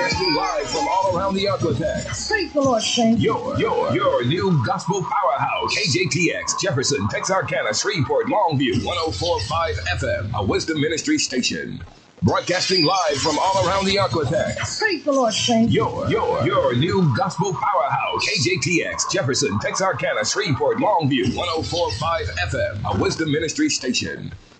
Broadcasting live from all around the Aquatex. Praise the Lord, saints. Your new gospel powerhouse. KJTX, Jefferson, Texarkana, Shreveport, Longview, 104.5 FM, a Wisdom Ministry station. Broadcasting live from all around the Aquatex. Praise the Lord, saints. Your new gospel powerhouse. KJTX, Jefferson, Texarkana, Shreveport, Longview, 104.5 FM, a Wisdom Ministry station.